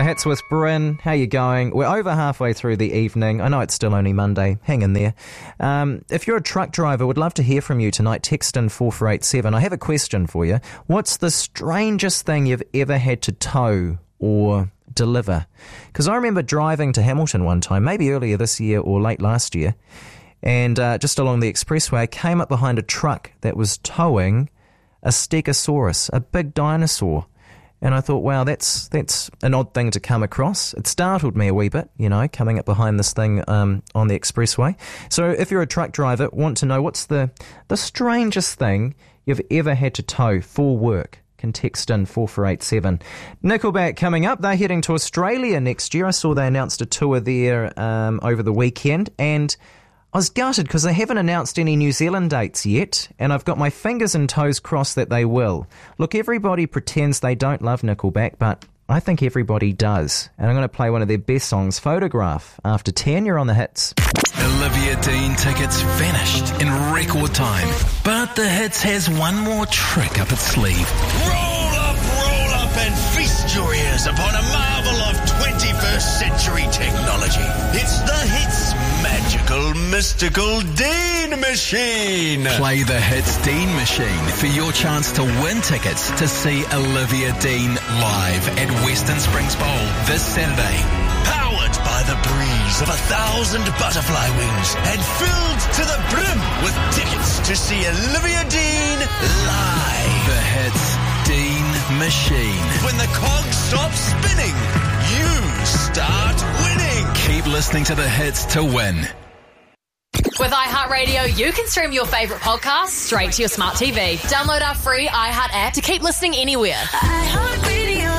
Hits with Bryn. How you going? We're over halfway through the evening. I know it's still only Monday. Hang in there. If you're a truck driver, would love to hear from you tonight. Text in 4487. I have a question for you. What's the strangest thing you've ever had to tow or deliver? Because I remember driving to Hamilton one time, maybe earlier this year or late last year, and just along the expressway, I came up behind a truck that was towing a Stegosaurus, a big dinosaur. And I thought, wow, that's an odd thing to come across. It startled me a wee bit, coming up behind this thing on the expressway. So if you're a truck driver, want to know what's the strangest thing you've ever had to tow for work? Can text in 4487. Nickelback coming up. They're heading to Australia next year. I saw they announced a tour there over the weekend, and I was gutted because they haven't announced any New Zealand dates yet, and I've got my fingers and toes crossed that they will. Look, everybody pretends they don't love Nickelback, but I think everybody does. And I'm going to play one of their best songs, Photograph. After 10, you're on the hits. Olivia Dean tickets vanished in record time, but the Hits has one more trick up its sleeve. Roll up and feast your ears upon a marvel of 21st century technology. It's the Hits magical, mystical Dean Machine. Play the Hits Dean Machine for your chance to win tickets to see Olivia Dean live at Western Springs Bowl this Saturday. Powered by the breeze of 1,000 butterfly wings and filled to the brim with tickets to see Olivia Dean live. The Hits Dean Machine. When the cogs stop spinning, you start winning. Keep listening to the Hits to win. With iHeartRadio, you can stream your favourite podcasts straight to your smart TV. Download our free iHeart app to keep listening anywhere. iHeartRadio.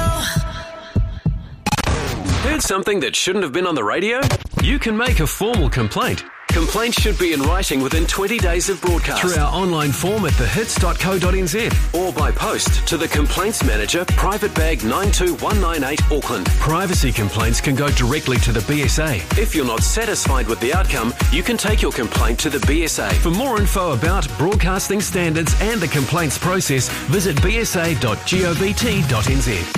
Heard something that shouldn't have been on the radio? You can make a formal complaint. Complaints should be in writing within 20 days of broadcast. Through our online form at thehits.co.nz or by post to the Complaints Manager, Private Bag 92198 Auckland. Privacy complaints can go directly to the BSA. If you're not satisfied with the outcome, you can take your complaint to the BSA. For more info about broadcasting standards and the complaints process, visit bsa.govt.nz.